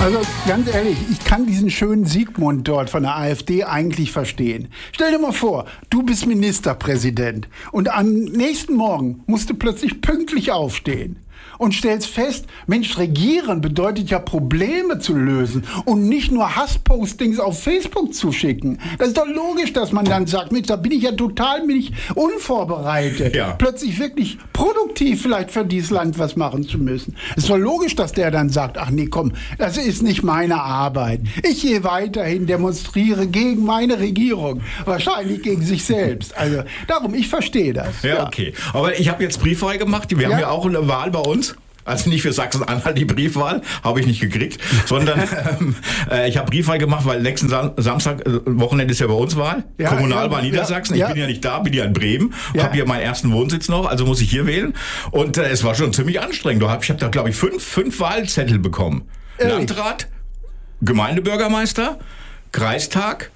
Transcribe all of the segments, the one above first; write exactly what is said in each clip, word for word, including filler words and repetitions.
Also ganz ehrlich, ich kann diesen schönen Siegmund dort von der AfD eigentlich verstehen. Stell dir mal vor, du bist Ministerpräsident und am nächsten Morgen musst du plötzlich pünktlich aufstehen und stellst fest, Mensch, regieren bedeutet ja Probleme zu lösen und nicht nur Hasspostings auf Facebook zu schicken. Das ist doch logisch, dass man dann sagt, Mensch, da bin ich ja total bin ich unvorbereitet. Ja. Plötzlich wirklich produktiv vielleicht für dieses Land was machen zu müssen. Es ist doch logisch, dass der dann sagt, ach nee, komm, das ist nicht meine Arbeit. Ich gehe weiterhin, demonstriere gegen meine Regierung. Wahrscheinlich gegen sich selbst. Also darum, ich verstehe das. Ja, ja. Okay. Aber ich habe jetzt brieffrei gemacht. Wir ja. haben ja auch eine Wahl bei uns. Also nicht für Sachsen-Anhalt die Briefwahl, habe ich nicht gekriegt, sondern ähm, äh, ich habe Briefwahl gemacht, weil nächsten Sam- Samstag, äh, Wochenende ist ja bei uns Wahl, ja, Kommunalwahl ja, Niedersachsen. Ja, ich bin ja nicht da, bin ja in Bremen, ja. habe hier meinen ersten Wohnsitz noch, also muss ich hier wählen. Und äh, es war schon ziemlich anstrengend. Ich habe da, glaube ich, fünf, fünf Wahlzettel bekommen. Ehrlich? Landrat, Gemeindebürgermeister, Kreistag,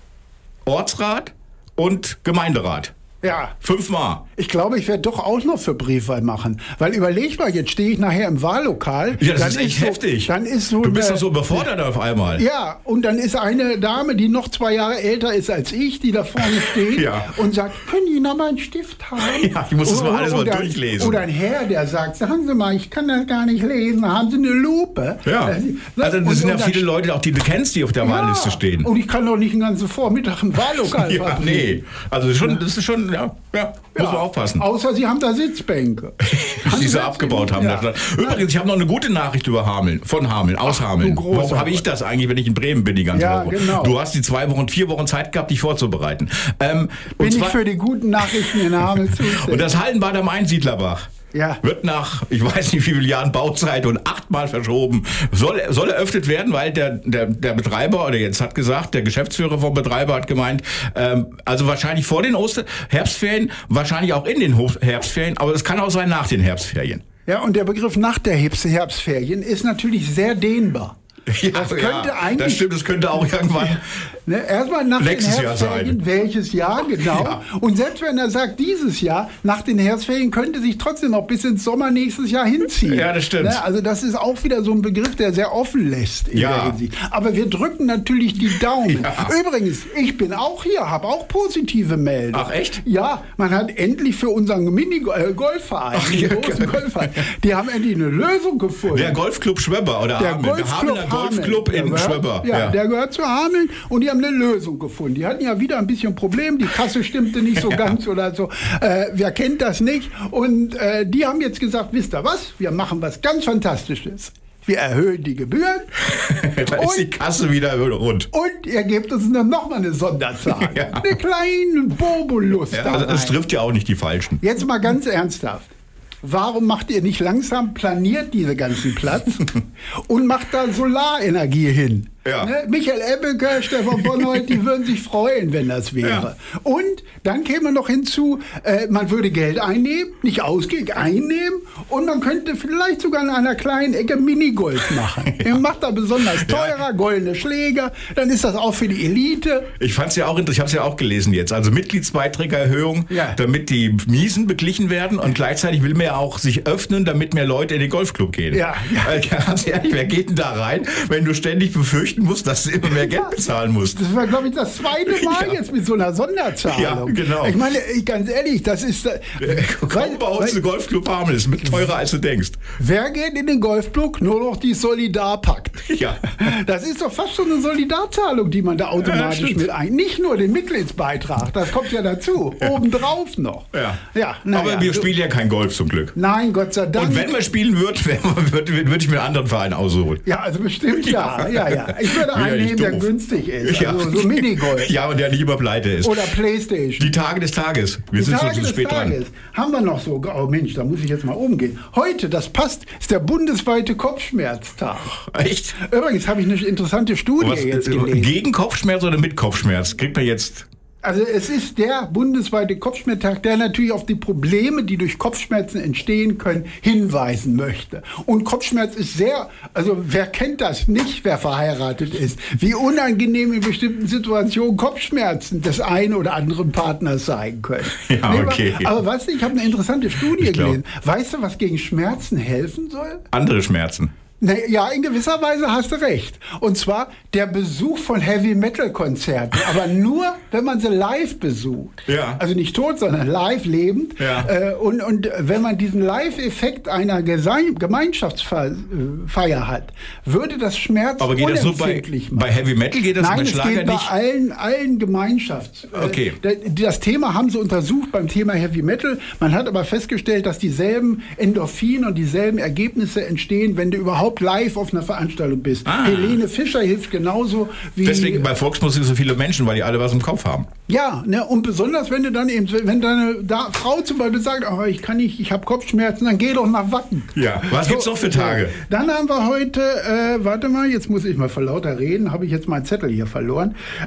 Ortsrat und Gemeinderat. Ja. Fünfmal. Ich glaube, ich werde doch auch noch für Briefwahl machen. Weil überleg mal, jetzt stehe ich nachher im Wahllokal. Ja, das ist echt so, heftig. Dann ist so du bist eine, doch so überfordert auf einmal. Ja, und dann ist eine Dame, die noch zwei Jahre älter ist als ich, die da vorne steht ja. und sagt, können die noch mal einen Stift haben? Ja, ich muss das mal alles oder, mal durchlesen. Oder ein Herr, der sagt, sagen Sie mal, ich kann das gar nicht lesen, haben Sie eine Lupe? Ja, also das und, sind ja und viele Leute, auch die du kennst, die auf der ja, Wahlliste stehen. Und ich kann doch nicht den ganzen Vormittag im Wahllokal ja, verbringen. Nee, also schon, das ist schon, ja, ja. Muss man aufpassen. Außer sie haben da Sitzbänke. Die sie abgebaut haben. Ja. Übrigens, ich habe noch eine gute Nachricht über Hameln, von Hameln, aus Ach, Hameln. Warum habe ich das eigentlich, wenn ich in Bremen bin die ganze ja, Woche? Genau. Du hast die zwei Wochen, vier Wochen Zeit gehabt, dich vorzubereiten. Ähm, bin ich für die guten Nachrichten in Hameln zuständig. Und das Hallenbad am Einsiedlerbach. Ja. Wird nach, ich weiß nicht wie viele Jahren Bauzeit und achtmal verschoben, soll, soll eröffnet werden, weil der, der, der Betreiber, oder jetzt hat gesagt, der Geschäftsführer vom Betreiber hat gemeint, ähm, also wahrscheinlich vor den Oster- Herbstferien, wahrscheinlich auch in den Herbstferien, aber es kann auch sein nach den Herbstferien. Ja, und der Begriff nach der Herbstferien ist natürlich sehr dehnbar. Ja, das könnte ja, eigentlich. Das stimmt, das könnte auch irgendwann. Ne, erstmal nach nächstes den Herbstferien, welches Jahr, genau. Ja. Und selbst wenn er sagt, dieses Jahr, nach den Herbstferien, könnte sich trotzdem noch bis ins Sommer nächstes Jahr hinziehen. Ja, das stimmt. Ne, also das ist auch wieder so ein Begriff, der sehr offen lässt. In ja. der Hinsicht. Aber wir drücken natürlich die Daumen. Ja. Übrigens, ich bin auch hier, habe auch positive Meldungen. Ach echt? Ja, man hat endlich für unseren Mini-Golfverein, Ach, ja, Golfverein, die haben endlich eine Lösung gefunden. Der Golfclub Schwöber oder der Hameln, der Hamelner Golfclub in gehört, Schwöber. Ja, ja, der gehört zu Hameln und die haben eine Lösung gefunden. Die hatten ja wieder ein bisschen Problem, die Kasse stimmte nicht so ja. ganz oder so. Äh, wer kennt das nicht? Und äh, die haben jetzt gesagt, wisst ihr was? Wir machen was ganz Fantastisches. Wir erhöhen die Gebühren. Da ist die Kasse wieder rund. Und ihr gebt uns noch mal eine Sonderzahl. Ja. Eine kleine Bobolust. Ja, also es trifft ja auch nicht die Falschen. Jetzt mal ganz ernsthaft. Warum macht ihr nicht langsam, planiert diese ganzen Platz und macht da Solarenergie hin? Ja. Ne? Michael Ebbeke, Stefan Bonholt, die würden sich freuen, wenn das wäre. Ja. Und dann käme noch hinzu, äh, man würde Geld einnehmen, nicht ausgeben, einnehmen und man könnte vielleicht sogar in einer kleinen Ecke Minigolf machen. Ja. Man macht da besonders teurer, ja. goldene Schläger, dann ist das auch für die Elite. Ich fand's ja auch interessant, ich habe es ja auch gelesen jetzt, also Mitgliedsbeiträgererhöhung, ja. damit die Miesen beglichen werden und gleichzeitig will man ja auch sich öffnen, damit mehr Leute in den Golfclub gehen. Ja. Ja. Ganz ehrlich, wer geht denn da rein, wenn du ständig befürchten musst, dass du immer mehr Geld bezahlen musst? Das war, glaube ich, das zweite Mal ja. jetzt mit so einer Sonderzahlung. Ja, genau. Ich meine, ich, ganz ehrlich, das ist... Äh, Komm bei uns in den Golfclub Hameln, ist mit teurer, als du denkst. Wer geht in den Golfclub? Nur noch die Solidarpakt. Ja. Das ist doch fast schon eine Solidarzahlung, die man da automatisch ja, mit ein. Nicht nur den Mitgliedsbeitrag, das kommt ja dazu. Ja. Obendrauf noch. Ja. Ja, aber ja, wir so. spielen ja kein Golf zum Glück. Nein, Gott sei Dank. Und wenn man spielen würde, würde, würde ich mir einen anderen Verein aussuchen. Ja, also bestimmt ja. ja, ja. Ich würde einen nehmen, der günstig ist. Ja. Also so Minigolf. Ja, und der nicht immer pleite ist. Oder Playstation. Die Tage des Tages. Wir Die sind Tage schon zu spät dran. Haben wir noch so, oh Mensch, da muss ich jetzt mal umgehen. Heute, das passt, ist der bundesweite Kopfschmerztag. Echt? Übrigens habe ich eine interessante Studie Was, jetzt gelesen. Gegen Kopfschmerz oder mit Kopfschmerz? Kriegt man jetzt... Also es ist der bundesweite Kopfschmerztag, der natürlich auf die Probleme, die durch Kopfschmerzen entstehen können, hinweisen möchte. Und Kopfschmerz ist sehr, also wer kennt das nicht, wer verheiratet ist, wie unangenehm in bestimmten Situationen Kopfschmerzen des einen oder anderen Partners sein können. Ja, okay. Aber weißt du, ich habe eine interessante Studie gelesen. Weißt du, was gegen Schmerzen helfen soll? Andere Schmerzen. Na, ja, in gewisser Weise hast du recht. Und zwar der Besuch von Heavy-Metal-Konzerten, aber nur, wenn man sie live besucht. Ja. Also nicht tot, sondern live lebend. Ja. Äh, und, und wenn man diesen Live-Effekt einer Gese- Gemeinschaftsfeier hat, würde das Schmerz Aber geht das nur bei, unempfindlich machen. bei Heavy Metal? Geht das Nein, bei es Schlager geht bei nicht? allen, allen Gemeinschafts... Okay. Äh, das Thema haben sie untersucht beim Thema Heavy Metal. Man hat aber festgestellt, dass dieselben Endorphine und dieselben Ergebnisse entstehen, wenn du überhaupt live auf einer Veranstaltung bist. Ah. Helene Fischer hilft genauso wie... Deswegen bei Volksmusik so viele Menschen, weil die alle was im Kopf haben. Ja, ne, und besonders wenn du dann eben, wenn deine da, Frau zum Beispiel sagt, oh, ich kann nicht, ich habe Kopfschmerzen, dann geh doch nach Watten. Ja, was gibt's noch für Tage? Dann haben wir heute, äh, warte mal, jetzt muss ich mal vor lauter reden, habe ich jetzt meinen Zettel hier verloren.